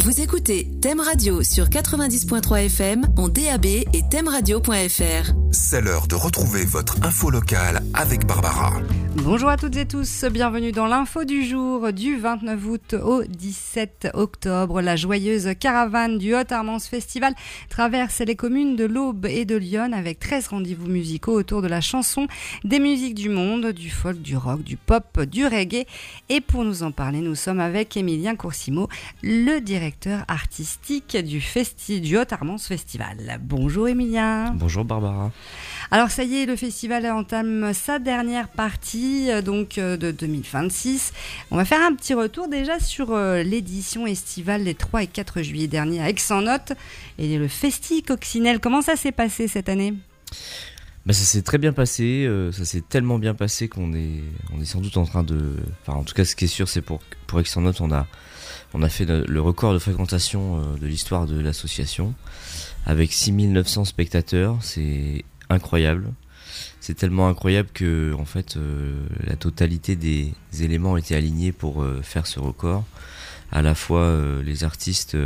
Vous écoutez Thème Radio sur 90.3 FM en DAB et thèmeradio.fr. C'est l'heure de retrouver votre info locale avec Barbara. Bonjour à toutes et tous, bienvenue dans l'info du jour du 29 août au 17 octobre. La joyeuse caravane du Haute-Armance Festival traverse les communes de l'Aube et de Lyon avec 13 rendez-vous musicaux autour de la chanson, des musiques du monde, du folk, du rock, du pop, du reggae. Et pour nous en parler, nous sommes avec Émilien Coursimo, le directeur artistique du Haute-Armance Festival. Bonjour Émilien. Bonjour Barbara. Alors ça y est, le festival entame sa dernière partie de 2026. On va faire un petit retour déjà sur l'édition estivale les 3 et 4 juillet dernier à Aix-en-Othe et le Festi Coccinelle. Comment ça s'est passé cette année ? Ça s'est très bien passé, ça s'est tellement bien passé qu'on est sans doute en train de... Enfin, en tout cas, ce qui est sûr, c'est pour Aix-en-Othe, on a fait le record de fréquentation de l'histoire de l'association avec 6900 spectateurs. C'est incroyable. C'est tellement incroyable que en fait la totalité des éléments étaient alignés pour faire ce record. À la fois les artistes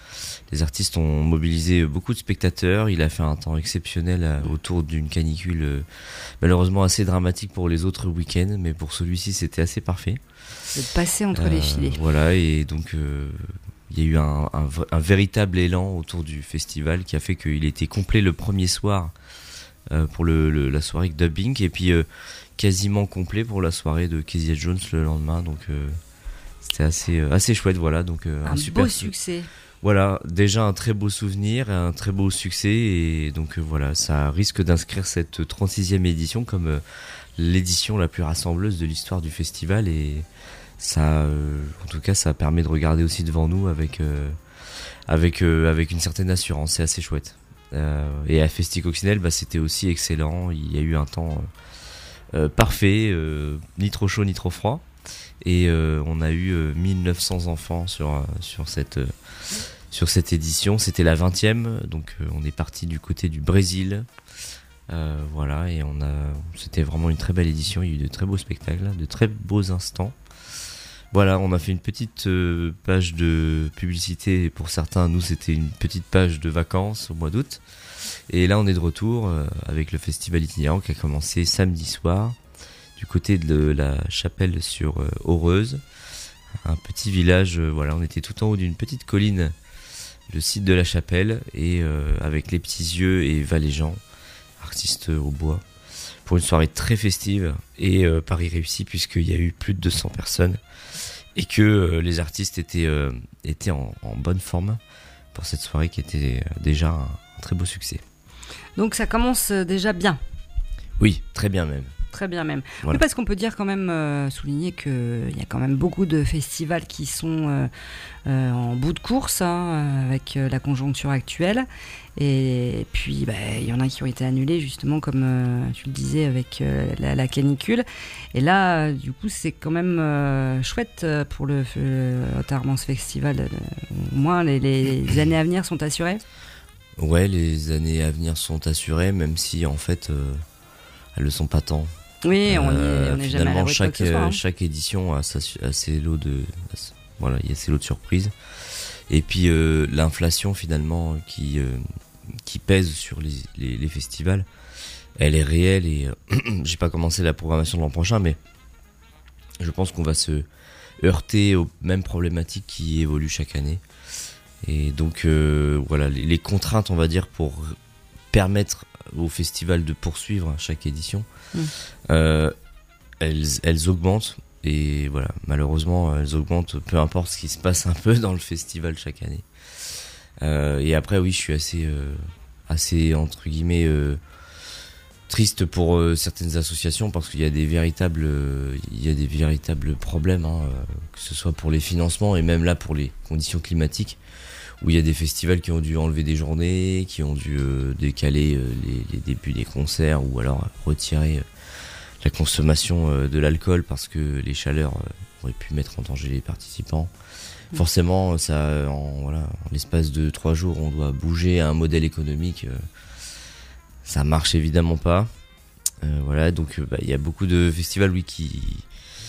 ont mobilisé beaucoup de spectateurs. Il a fait un temps exceptionnel autour d'une canicule malheureusement assez dramatique pour les autres week-ends, mais pour celui-ci c'était assez parfait. De passer entre les filets. Voilà, et donc il y a eu un véritable élan autour du festival qui a fait qu'il était complet le premier soir pour la soirée dubbing, et puis quasiment complet pour la soirée de Kezia Jones le lendemain. Donc c'était assez chouette, voilà. Donc un super beau succès. Voilà, déjà un très beau souvenir, un très beau succès, et donc voilà, ça risque d'inscrire cette 36e édition comme l'édition la plus rassembleuse de l'histoire du festival, et ça, en tout cas, ça permet de regarder aussi devant nous avec une certaine assurance. C'est assez chouette. Et à Festi Coccinelle, c'était aussi excellent. Il y a eu un temps parfait, ni trop chaud ni trop froid, et on a eu 1900 enfants sur cette édition. C'était la 20e, donc on est parti du côté du Brésil. Voilà, et c'était vraiment une très belle édition. Il y a eu de très beaux spectacles, de très beaux instants. Voilà, on a fait une petite page de publicité. Pour certains, nous, c'était une petite page de vacances au mois d'août. Et là, on est de retour avec le festival itinérant qui a commencé samedi soir du côté de la chapelle sur Aureuse, un petit village. Voilà, on était tout en haut d'une petite colline, le site de la chapelle, et avec Les Petits Yeux et Valéjean, artistes au bois, pour une soirée très festive et pari réussi puisqu'il y a eu plus de 200 personnes et que les artistes étaient en bonne forme pour cette soirée qui était déjà un très beau succès. Donc ça commence déjà bien. Oui, très bien même. Très bien même. Voilà. Oui, parce qu'on peut dire quand même, souligner qu'il y a quand même beaucoup de festivals qui sont en bout de course avec la conjoncture actuelle. Et puis, il y en a qui ont été annulés, justement, comme tu le disais, avec la canicule. Et là, du coup, c'est quand même chouette pour le Haute-Armance Festival. Au moins, les années à venir sont assurées. Ouais, les années à venir sont assurées, même si, en fait, elles ne le sont pas tant. Oui, on est jamais à la chaque édition a ses lots voilà, il y a ses lots de surprises. Et puis l'inflation finalement qui pèse sur les festivals, elle est réelle, et j'ai pas commencé la programmation de l'an prochain, mais je pense qu'on va se heurter aux mêmes problématiques qui évoluent chaque année. Et donc voilà, les contraintes, on va dire, pour permettre au festival de poursuivre chaque édition, elles augmentent, et voilà, malheureusement elles augmentent peu importe ce qui se passe un peu dans le festival chaque année. Et après oui, je suis assez entre guillemets triste pour certaines associations, parce qu'il y a des véritables problèmes, que ce soit pour les financements et même là pour les conditions climatiques, où il y a des festivals qui ont dû enlever des journées, qui ont dû décaler les débuts des concerts, ou alors retirer la consommation de l'alcool parce que les chaleurs auraient pu mettre en danger les participants. Forcément, en l'espace de 3 jours, on doit bouger un modèle économique. Ça marche évidemment pas. Voilà, donc il y a beaucoup de festivals, oui,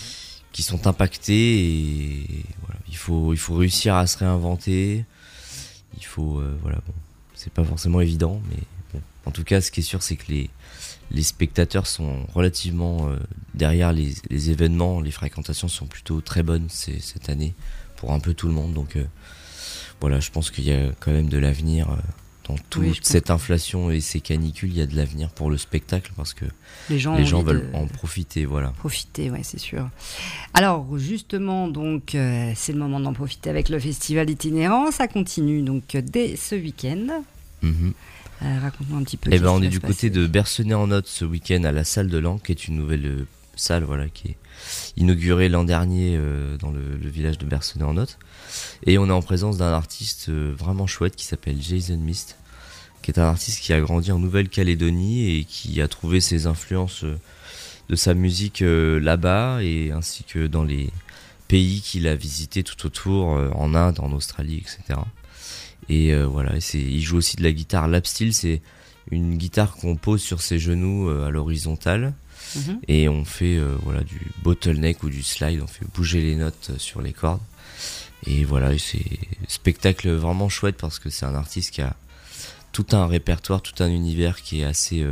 qui sont impactés et voilà, il faut réussir à se réinventer. Il faut voilà, bon, c'est pas forcément évident, mais bon, en tout cas, ce qui est sûr, c'est que les spectateurs sont relativement derrière les événements. Les fréquentations sont plutôt très bonnes cette année pour un peu tout le monde. Donc voilà, je pense qu'il y a quand même de l'avenir dans toute cette inflation et ces canicules. Il y a de l'avenir pour le spectacle parce que les gens veulent en profiter. Voilà. Profiter, ouais, c'est sûr. Alors justement, donc c'est le moment d'en profiter avec le festival itinérant. Ça continue donc dès ce week-end. Raconte-moi un petit peu. On est du côté de Bercenay-en-Othe ce week-end à la salle de l'Ancre, qui est une nouvelle salle, voilà, qui est inaugurée l'an dernier dans le village de Bercenay-en-Othe. Et on est en présence d'un artiste vraiment chouette qui s'appelle Jason Mist, qui est un artiste qui a grandi en Nouvelle-Calédonie et qui a trouvé ses influences de sa musique là-bas et ainsi que dans les pays qu'il a visités tout autour, en Inde, en Australie, etc. Et voilà, il joue aussi de la guitare lap steel, c'est une guitare qu'on pose sur ses genoux à l'horizontale et on fait voilà, du bottleneck ou du slide, on fait bouger les notes sur les cordes. Et voilà, c'est un spectacle vraiment chouette parce que c'est un artiste qui a tout un répertoire, tout un univers qui est assez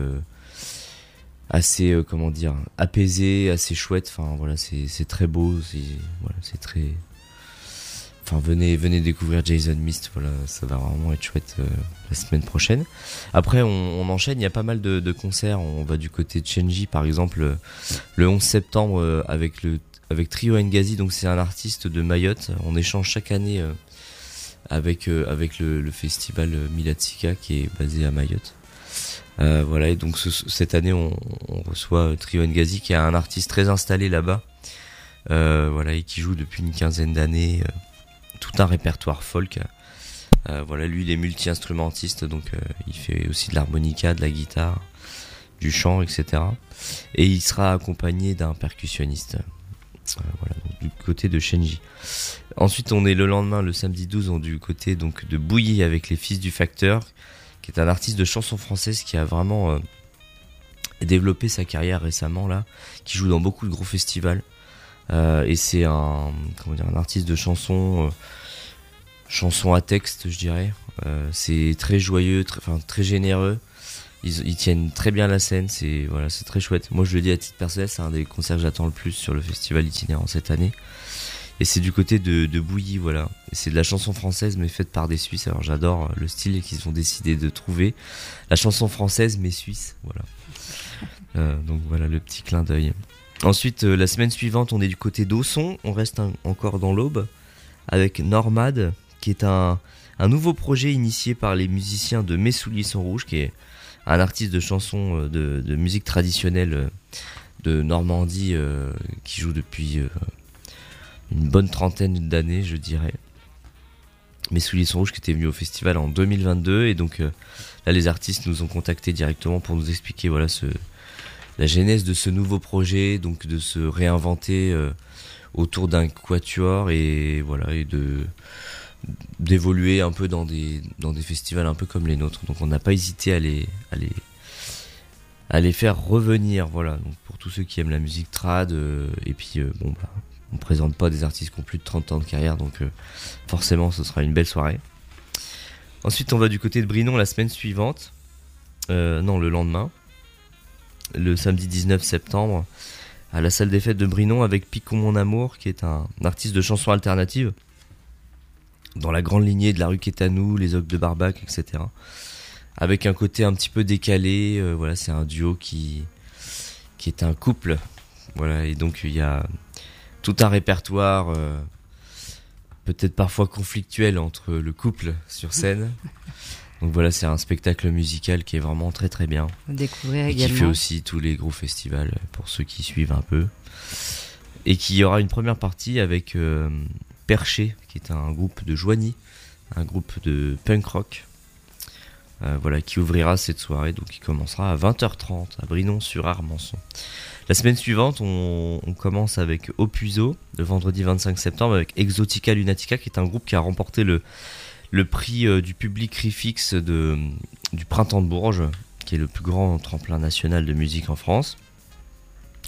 comment dire, apaisé, assez chouette. Enfin voilà, c'est très beau, c'est très. Enfin venez découvrir Jason Mist, voilà, ça va vraiment être chouette la semaine prochaine. Après on enchaîne, il y a pas mal de concerts. On va du côté de Shenji par exemple le 11 septembre avec Trio Ngazi, donc c'est un artiste de Mayotte. On échange chaque année avec le festival Milatsika qui est basé à Mayotte. Voilà, et donc cette année on reçoit Trio Ngazi qui est un artiste très installé là-bas, voilà, et qui joue depuis une quinzaine d'années tout un répertoire folk. Voilà, lui il est multi-instrumentiste, donc il fait aussi de l'harmonica, de la guitare, du chant, etc. Et il sera accompagné d'un percussionniste. Voilà, donc, du côté de Shenji. Ensuite, on est le lendemain, le samedi 12, du côté donc de Bouilly avec les Fils du Facteur, qui est un artiste de chanson française qui a vraiment développé sa carrière récemment là, qui joue dans beaucoup de gros festivals. Et c'est un artiste de chanson à texte, je dirais. C'est très joyeux, très généreux. Ils tiennent très bien la scène, c'est très chouette. Moi je le dis à titre personnel, c'est un des concerts que j'attends le plus sur le festival itinérant cette année. Et c'est du côté de Bouilly, voilà. Et c'est de la chanson française mais faite par des Suisses. Alors j'adore le style qu'ils ont décidé de trouver. La chanson française mais suisse, voilà. Donc voilà le petit clin d'œil. Ensuite, la semaine suivante, on est du côté d'Ausson. On reste encore dans l'Aube avec Normad, qui est un nouveau projet initié par les musiciens de Mes souliers sont rouges, qui est un artiste de chansons de musique traditionnelle de Normandie qui joue depuis une bonne trentaine d'années, je dirais. Mes souliers sont rouges, qui était venu au festival en 2022, et donc là les artistes nous ont contactés directement pour nous expliquer voilà la genèse de ce nouveau projet, donc de se réinventer autour d'un quatuor et voilà, et d'évoluer un peu dans des festivals un peu comme les nôtres. Donc on n'a pas hésité à les faire revenir, voilà. Donc pour tous ceux qui aiment la musique trad, et puis on présente pas des artistes qui ont plus de 30 ans de carrière, donc forcément ce sera une belle soirée. Ensuite on va du côté de Brinon la semaine suivante, le lendemain, le samedi 19 septembre, à la salle des fêtes de Brinon avec Picon Mon Amour, qui est un artiste de chansons alternatives dans la grande lignée de la rue Quétanou, les Ocs de Barbac, etc. Avec un côté un petit peu décalé, voilà, c'est un duo qui est un couple, voilà, et donc il y a tout un répertoire peut-être parfois conflictuel entre le couple sur scène. Donc voilà, c'est un spectacle musical qui est vraiment très très bien. Découvrir et également. Qui fait aussi tous les gros festivals pour ceux qui suivent un peu. Et qui aura une première partie avec Perché, qui est un groupe de Joigny, un groupe de punk rock. Voilà, qui ouvrira cette soirée, donc qui commencera à 20h30 à Brinon-sur-Armançon. La semaine suivante, on commence avec Opuizo, le vendredi 25 septembre, avec Exotica Lunatica, qui est un groupe qui a remporté le prix du public Rifix du Printemps de Bourges, qui est le plus grand tremplin national de musique en France,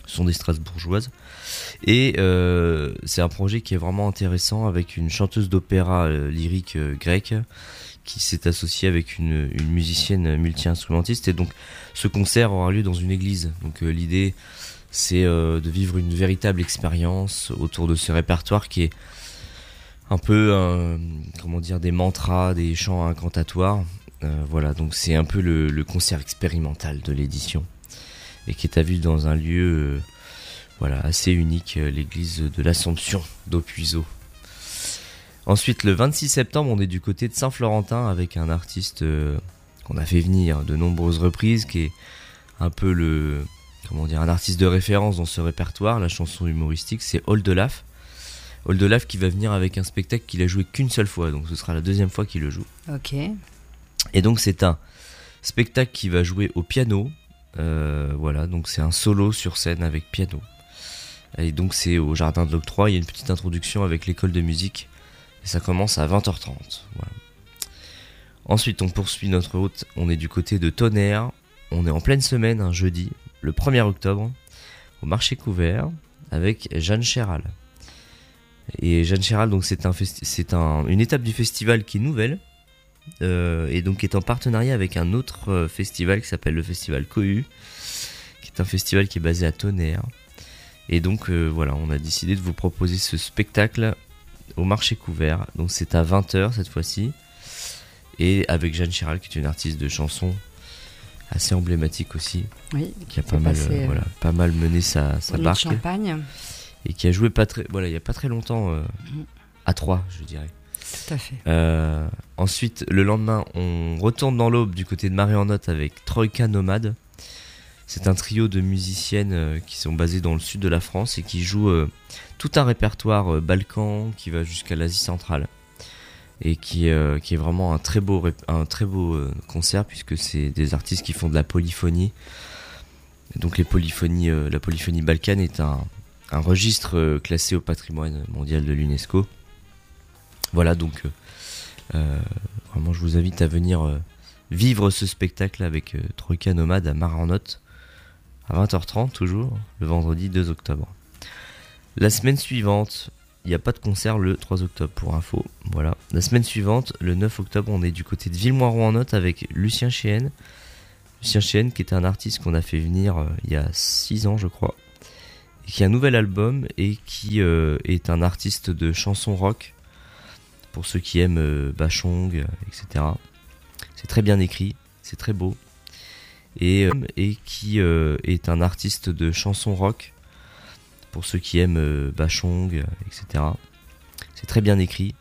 Ce sont des Strasbourgeoises. Et c'est un projet qui est vraiment intéressant avec une chanteuse d'opéra lyrique grecque qui s'est associée avec une musicienne multi-instrumentiste. Et donc ce concert aura lieu dans une église. Donc l'idée c'est de vivre une véritable expérience autour de ce répertoire qui est un peu des mantras, des chants incantatoires. Voilà, donc c'est un peu le concert expérimental de l'édition et qui est à vue dans un lieu assez unique, l'église de l'Assomption d'Aupuiseau. Ensuite, le 26 septembre, on est du côté de Saint-Florentin avec un artiste qu'on a fait venir de nombreuses reprises, qui est un peu un artiste de référence dans ce répertoire, la chanson humoristique, c'est Oldelaf. Oldelaf qui va venir avec un spectacle qu'il a joué qu'une seule fois, donc ce sera la deuxième fois qu'il le joue. Ok. Et donc c'est un spectacle qui va jouer au piano, donc c'est un solo sur scène avec piano. Et donc c'est au Jardin de l'Octroi, il y a une petite introduction avec l'école de musique, et ça commence à 20h30. Voilà. Ensuite on poursuit notre route, on est du côté de Tonnerre, on est en pleine semaine, un jeudi, le 1er octobre, au marché couvert, avec Jeanne Chéral. Et Jeanne Chéral, donc c'est une étape du festival qui est nouvelle, et donc est en partenariat avec un autre festival qui s'appelle le festival Cohu, qui est un festival qui est basé à Tonnerre. Et donc on a décidé de vous proposer ce spectacle au marché couvert. Donc c'est à 20h cette fois-ci, et avec Jeanne Chéral qui est une artiste de chansons assez emblématique aussi, oui, qui a pas mal mené sa barque, Champagne, et qui a joué il y a pas très longtemps à Troyes, je dirais. Tout à fait. Ensuite, le lendemain, on retourne dans l'Aube du côté de Marie-en-Othe avec Troïka Nomade. C'est un trio de musiciennes qui sont basées dans le sud de la France et qui jouent tout un répertoire balkan qui va jusqu'à l'Asie centrale. Et qui est vraiment un très beau concert, puisque c'est des artistes qui font de la polyphonie. Et donc la polyphonie balkane est un registre classé au patrimoine mondial de l'UNESCO. Voilà, donc vraiment je vous invite à venir vivre ce spectacle avec Troïka Nomade à Marie-en-Othe à 20h30 toujours, le vendredi 2 octobre. La semaine suivante, il n'y a pas de concert le 3 octobre pour info. Voilà. La semaine suivante, le 9 octobre, on est du côté de Villemoireau-en-Othe avec Lucien Chéenne. Lucien Chéenne qui était un artiste qu'on a fait venir il y a 6 ans je crois. Et qui a un nouvel album et qui est un artiste de chansons rock. Pour ceux qui aiment Bachung, etc. C'est très bien écrit, c'est très beau. Et qui est un artiste de chansons rock. Pour ceux qui aiment Bachung, etc. C'est très bien écrit,